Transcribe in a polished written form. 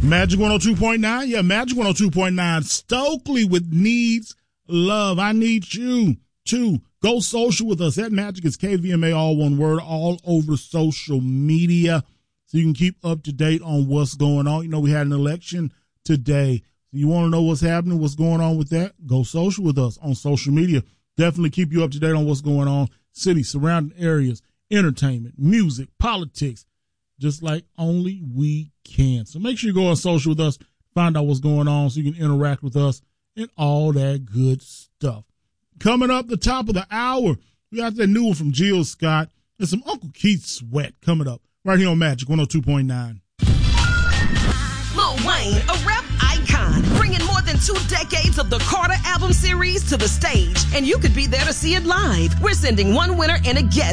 Magic 102.9. Yeah, Magic 102.9. Stokely with Needs Love. I need you to go social with us. At Magic is KVMA, all one word, all over social media. So you can keep up to date on what's going on. You know, we had an election today. You want to know what's happening, what's going on with that? Go social with us on social media. Definitely keep you up to date on what's going on. City, surrounding areas, entertainment, music, politics, just like only we can. So make sure you go on social with us, find out what's going on so you can interact with us and all that good stuff. Coming up the top of the hour, we got that new one from Jill Scott and some Uncle Keith Sweat coming up right here on Magic 102.9. Lil Wayne, a rap icon, bringing more than 2 decades of the Carter album series to the stage, and you could be there to see it live. We're sending one winner and a guest